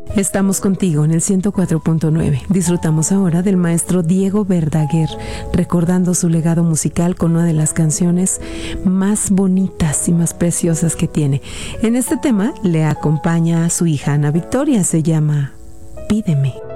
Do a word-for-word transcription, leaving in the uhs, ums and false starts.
Estamos contigo en el ciento cuatro punto nueve. Disfrutamos ahora del maestro Diego Verdaguer, recordando su legado musical con una de las canciones más bonitas y más preciosas que tiene. En este tema le acompaña a su hija Ana Victoria, se llama Pídeme.